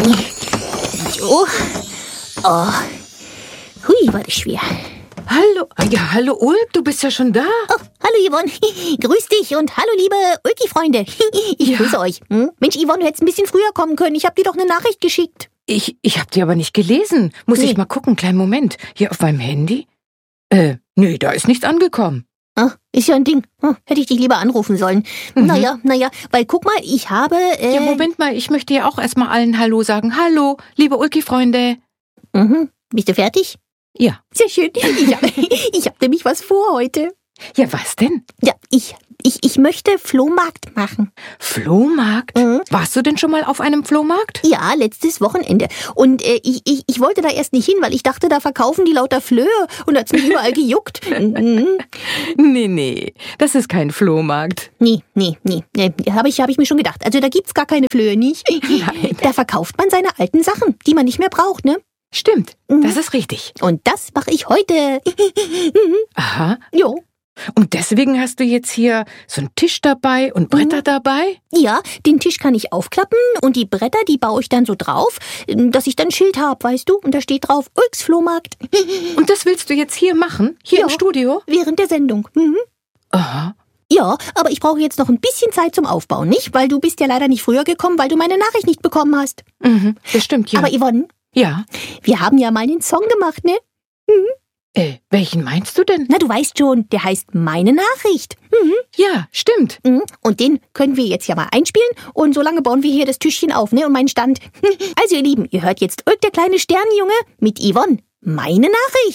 So. Oh. Hui, war das schwer. Hallo, ja, hallo Ulk, du bist ja schon da. Oh, hallo Yvonne, grüß dich und hallo liebe Ulki-Freunde. Ich grüße euch. Mensch Yvonne, du hättest ein bisschen früher kommen können. Ich habe dir doch eine Nachricht geschickt. Ich habe die aber nicht gelesen. Muss ich mal gucken, kleinen Moment. Hier auf meinem Handy? Nee, da ist nichts angekommen. Ah, ist ja ein Ding. Hätte ich dich lieber anrufen sollen. Naja, weil guck mal, ich habe... Ja, Moment mal, ich möchte ja auch erstmal allen Hallo sagen. Hallo, liebe Ulki-Freunde. Bist du fertig? Ja. Sehr schön. Ich hab nämlich was vor heute. Ja, was denn? Ja, ich möchte Flohmarkt machen. Flohmarkt? Warst du denn schon mal auf einem Flohmarkt? Ja, letztes Wochenende. Und ich wollte da erst nicht hin, weil ich dachte, da verkaufen die lauter Flöhe und hat's mich überall gejuckt. Nee, das ist kein Flohmarkt. Nee, hab ich mir schon gedacht. Also da gibt's gar keine Flöhe, nicht? Nein. Da verkauft man seine alten Sachen, die man nicht mehr braucht, ne? Stimmt, das ist richtig. Und das mache ich heute. Aha. Jo. Und deswegen hast du jetzt hier so einen Tisch dabei und Bretter dabei? Ja, den Tisch kann ich aufklappen und die Bretter, die baue ich dann so drauf, dass ich dann ein Schild habe, weißt du? Und da steht drauf, Ulks Flohmarkt. Und das willst du jetzt hier machen? Hier im Studio? Während der Sendung. Aha. Ja, aber ich brauche jetzt noch ein bisschen Zeit zum Aufbauen, nicht? Weil du bist ja leider nicht früher gekommen, weil du meine Nachricht nicht bekommen hast. Das stimmt, ja. Aber Yvonne, ja. Wir haben ja mal einen Song gemacht, ne? Welchen meinst du denn? Na, du weißt schon, der heißt Meine Nachricht. Ja, stimmt. Und den können wir jetzt ja mal einspielen und solange bauen wir hier das Tischchen auf, ne? Und meinen Stand. Also ihr Lieben, ihr hört jetzt Ulk, der kleine Sternenjunge mit Yvonne. Meine Nachricht.